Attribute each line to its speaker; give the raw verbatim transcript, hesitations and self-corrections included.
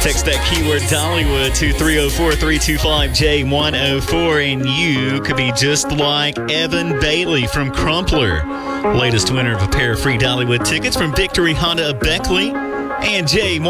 Speaker 1: Text that keyword Dollywood to three oh four, three two five, J one oh four, and you could be just like Evan Bailey from Crumpler, latest winner of a pair of free Dollywood tickets from Victory Honda of Beckley and J